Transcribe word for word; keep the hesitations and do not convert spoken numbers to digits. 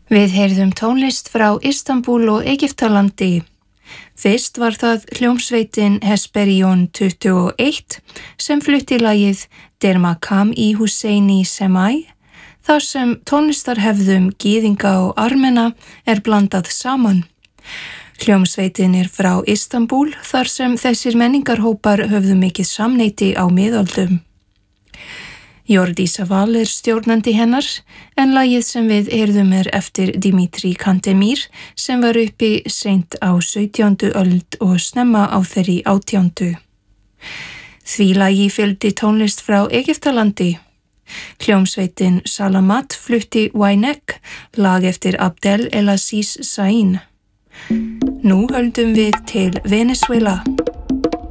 Við heyrðum tónlist frá Istanbúl og Egyptalandi. Fyrst var það hljómsveitin Hesperion tuttugu og eitt sem flutti lagið Der Makam í Husseini Semai, þar sem tónlistarhefðum gyðinga og armena er blandað saman. Hljómsveitin er frá Istanbúl þar sem þessir menningarhópar höfðu mikið samneyti á miðöldum. Jórdísa Val er stjórnandi hennar, en lagið sem við heyrðum er eftir Dimitri Kantemir sem var uppi seint á sautjándu öld og snemma á þeirri átjándu. Því lagi fylgdi tónlist frá Egyptalandi. Hljómsveitin Salamat flutti Wainek, lag eftir Abdel El Aziz Sain. Nú höldum við til Venezuela.